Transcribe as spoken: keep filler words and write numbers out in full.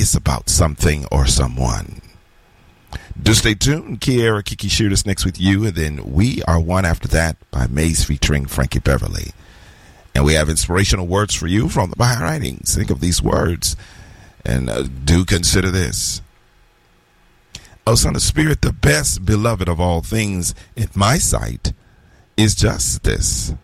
it's about something or someone. Do stay tuned. Kiara Kiki Shooters next with you, and then We Are One after that by Maze featuring Frankie Beverly. And we have inspirational words for you from the Bible writings. Think of these words and uh, do consider this. O Son of Spirit, the best beloved of all things in my sight is justice.